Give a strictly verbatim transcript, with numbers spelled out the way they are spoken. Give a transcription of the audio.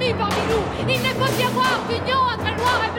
parmi nous. Il ne peut y avoir d'union entre le noir et